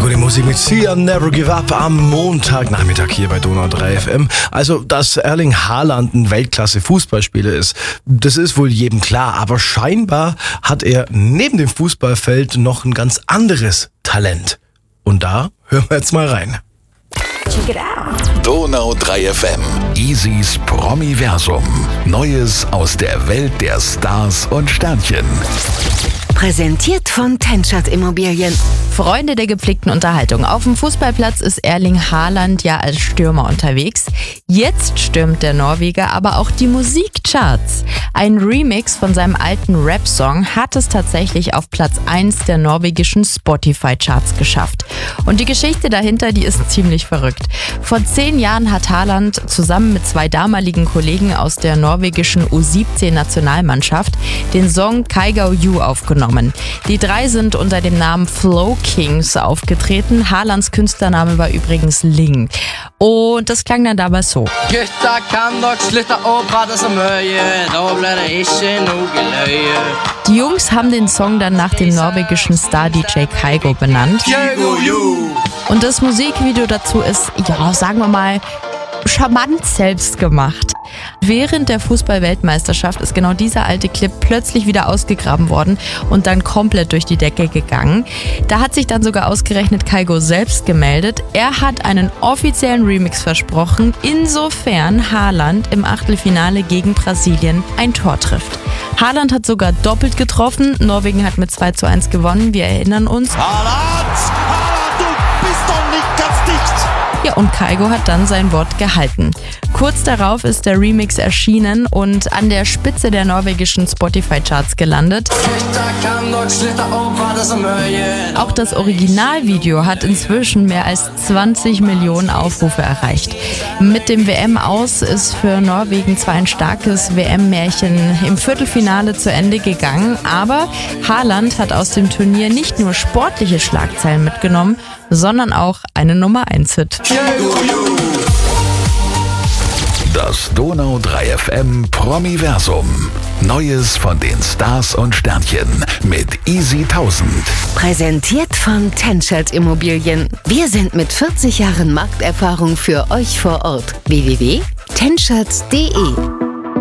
Gute Musik mit Sia, Never Give Up am Montagnachmittag hier bei Donau 3 FM. Also, dass Erling Haaland ein Weltklasse-Fußballspieler ist, das ist wohl jedem klar. Aber scheinbar hat er neben dem Fußballfeld noch ein ganz anderes Talent. Und da hören wir jetzt mal rein. Check it out. Donau 3 FM. Easys Promiversum. Neues aus der Welt der Stars und Sternchen. Präsentiert von Tenschert Immobilien. Freunde der gepflegten Unterhaltung. Auf dem Fußballplatz ist Erling Haaland ja als Stürmer unterwegs. Jetzt stürmt der Norweger aber auch die Musikcharts. Ein Remix von seinem alten Rap-Song hat es tatsächlich auf Platz 1 der norwegischen Spotify-Charts geschafft. Und die Geschichte dahinter, die ist ziemlich verrückt. Vor 10 Jahren hat Haaland zusammen mit 2 damaligen Kollegen aus der norwegischen U17-Nationalmannschaft den Song Kygo You aufgenommen. Die 3 sind unter dem Namen Flow Kings aufgetreten. Haalands Künstlername war übrigens Ling. Und das klang dann dabei so. Gutta kan dere slutte å prate så mye, da blir det ikke noe løye. Die Jungs haben den Song dann nach dem norwegischen Star-DJ Kygo benannt. Und das Musikvideo dazu ist, ja, sagen wir mal, charmant selbst gemacht. Während der Fußball-Weltmeisterschaft ist genau dieser alte Clip plötzlich wieder ausgegraben worden und dann komplett durch die Decke gegangen. Da hat sich dann sogar ausgerechnet Kygo selbst gemeldet. Er hat einen offiziellen Remix versprochen, insofern Haaland im Achtelfinale gegen Brasilien ein Tor trifft. Haaland hat sogar doppelt getroffen. Norwegen hat mit 2:1 gewonnen, wir erinnern uns. Haaland, du bist doch nicht ganz dicht. Ja, und Kygo hat dann sein Wort gehalten. Kurz darauf ist der Remix erschienen und an der Spitze der norwegischen Spotify-Charts gelandet. Auch das Originalvideo hat inzwischen mehr als 20 Millionen Aufrufe erreicht. Mit dem WM-Aus ist für Norwegen zwar ein starkes WM-Märchen im Viertelfinale zu Ende gegangen, aber Haaland hat aus dem Turnier nicht nur sportliche Schlagzeilen mitgenommen, sondern auch einen Nummer-1-Hit. Das Donau 3 FM Promiversum. Neues von den Stars und Sternchen mit Easy 1000. Präsentiert von Tenschert Immobilien. Wir sind mit 40 Jahren Markterfahrung für euch vor Ort. www.tenschert.de